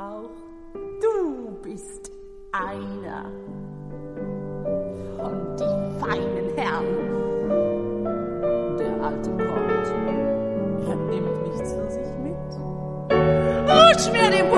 Auch du bist einer von die feinen Herren. Der alte kommt. Er nimmt mich zu sich mit. Rutsch mir den